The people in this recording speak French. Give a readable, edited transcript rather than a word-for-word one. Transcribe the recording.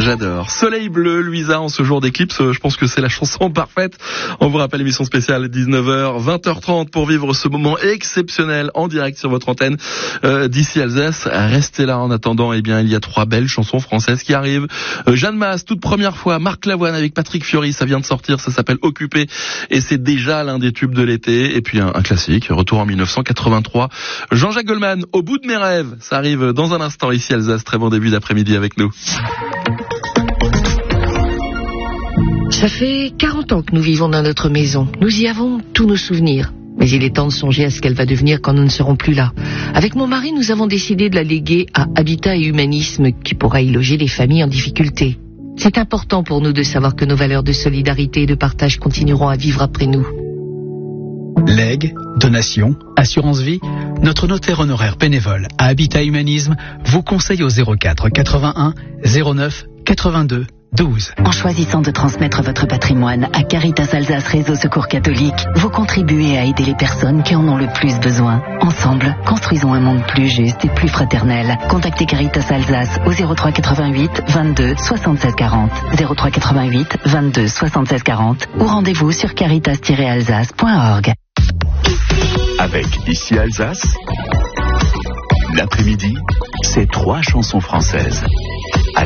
J'adore. Soleil bleu, Louisa, en ce jour d'éclipse, je pense que c'est la chanson parfaite. On vous rappelle l'émission spéciale 19h, 20h30 pour vivre ce moment exceptionnel en direct sur votre antenne d'ici Alsace. Restez là en attendant, il y a 3 belles chansons françaises qui arrivent. Jeanne Masse, toute première fois, Marc Lavoine avec Patrick Fiori, ça vient de sortir, ça s'appelle Occupé et c'est déjà l'un des tubes de l'été. Et puis un classique, retour en 1983. Jean-Jacques Goldman, Au bout de mes rêves, ça arrive dans un instant ici Alsace. Très bon début d'après-midi avec nous. Ça fait 40 ans que nous vivons dans notre maison. Nous y avons tous nos souvenirs. Mais il est temps de songer à ce qu'elle va devenir quand nous ne serons plus là. Avec mon mari, nous avons décidé de la léguer à Habitat et Humanisme, qui pourra y loger les familles en difficulté. C'est important pour nous de savoir que nos valeurs de solidarité et de partage continueront à vivre après nous. Legs, donations, assurance vie, notre notaire honoraire bénévole à Habitat Humanisme vous conseille au 04 81 09 82 12. En choisissant de transmettre votre patrimoine à Caritas Alsace Réseau Secours Catholique, vous contribuez à aider les personnes qui en ont le plus besoin. Ensemble, construisons un monde plus juste et plus fraternel. Contactez Caritas Alsace au 03 88 22 76 40, 03 88 22 76 40 ou rendez-vous sur caritas-alsace.org. Avec Ici Alsace, l'après-midi, c'est 3 chansons françaises.